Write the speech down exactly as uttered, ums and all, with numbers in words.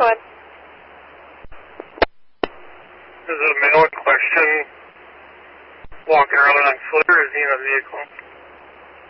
Go ahead. This is a male in question walking around on foot, or is he in a vehicle?